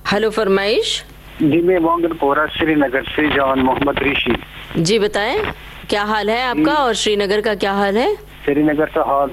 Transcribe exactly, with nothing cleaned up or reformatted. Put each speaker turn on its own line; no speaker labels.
Hello, फरमाइश।
जी मैं मोहम्मदपुरा श्रीनगर से जवान मोहम्मद ऋषि।
जी बताएं, क्या हाल है आपका और श्रीनगर का क्या हाल है?
श्रीनगर का हाल